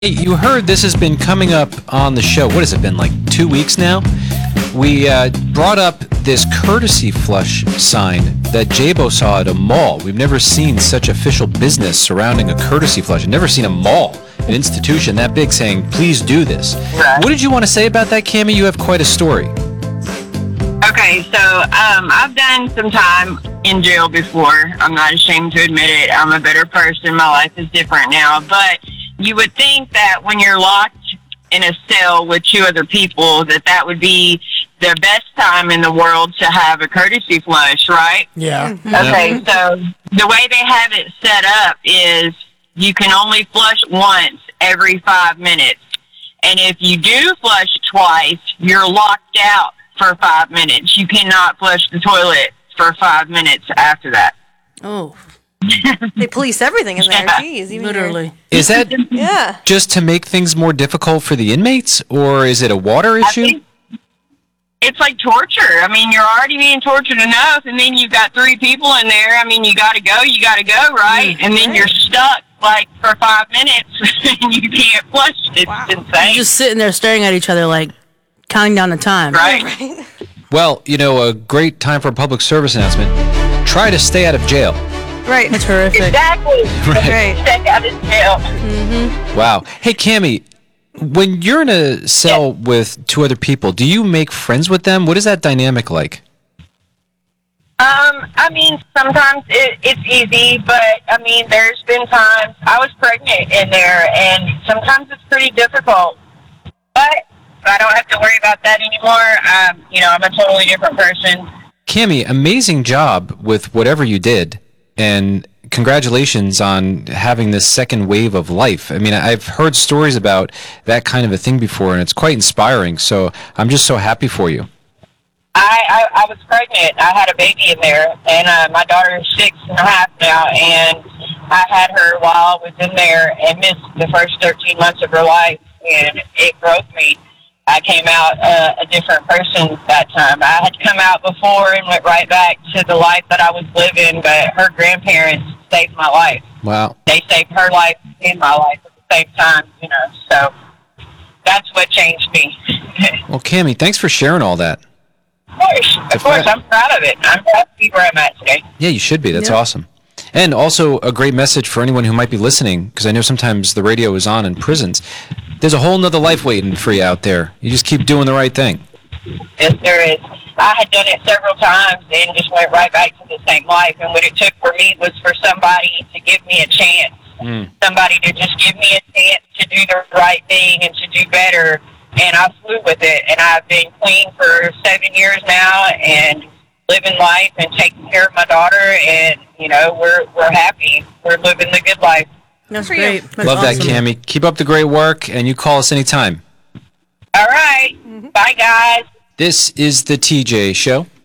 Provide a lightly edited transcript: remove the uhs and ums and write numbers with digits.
Hey, you heard this has been coming up on the show. What has it been, like 2 weeks now? We brought up this courtesy flush sign that Jabo saw at a mall. We've never seen such official business surrounding a courtesy flush. I've never seen a mall, an institution that big saying, please do this. Right. What did you want to say about that, Cammie? You have quite a story. Okay, so I've done some time in jail before. I'm not ashamed to admit it. I'm a better person. My life is different now. But you would think that when you're locked in a cell with two other people, that would be the best time in the world to have a courtesy flush, right? Yeah. Okay, so the way they have it set up is you can only flush once every 5 minutes. And if you do flush twice, you're locked out for 5 minutes. You cannot flush the toilet for 5 minutes after that. Oh, They police everything in there. Yeah. Jeez, even literally. Is that Yeah. just to make things more difficult for the inmates, or is it a water I issue? think it's like torture. I mean, you're already being tortured enough, and then you've got 3 people in there. I mean, you got to go, right? And then you're stuck, like, for 5 minutes, and you can't flush. It's insane. You're just sitting there staring at each other, like counting down the time. Right? Well, you know, a great time for a public service announcement. Try to stay out of jail. Right. That's horrific. Exactly. Right. Stay out of jail. Wow. Hey, Cammie, when you're in a cell with 2 other people, do you make friends with them? What is that dynamic like? I mean, sometimes it's easy, but, I mean, there's been times I was pregnant in there, and sometimes it's pretty difficult. But I don't have to worry about that anymore. I'm a totally different person. Cammie, amazing job with whatever you did, and congratulations on having this second wave of life. I mean, I've heard stories about that kind of a thing before, and it's quite inspiring, so I'm just so happy for you. I was pregnant. I had a baby in there, and my daughter is 6.5 now, and I had her while I was in there and missed the first 13 months of her life, and it broke me. I came out a different person that time. I had come out before and went right back to the life that I was living, but her grandparents saved my life. Wow. They saved her life and my life at the same time, so that's what changed me. Well, Cammie, thanks for sharing all that. Of course, I'm proud of it. I'm proud to be where I'm at today. Yeah, you should be. That's awesome. And also a great message for anyone who might be listening, because I know sometimes the radio is on in prisons. There's a whole nother life waiting for you out there. You just keep doing the right thing. Yes, there is. I had done it several times and just went right back to the same life. And what it took for me was for somebody to give me a chance. Somebody to just give me a chance to do the right thing and to do better. And I flew with it. And I've been clean for 7 years now and living life and taking care of my daughter. And, we're happy. We're living the good life. That's for you. great. That's Love that, awesome. Cammie. Keep up the great work, and you call us anytime. All right. Bye, guys. This is the TJ Show.